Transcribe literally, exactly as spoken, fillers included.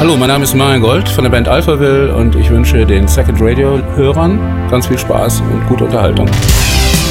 Hallo, mein Name ist Marian Gold von der Band Alphaville und ich wünsche den Second Radio-Hörern ganz viel Spaß und gute Unterhaltung.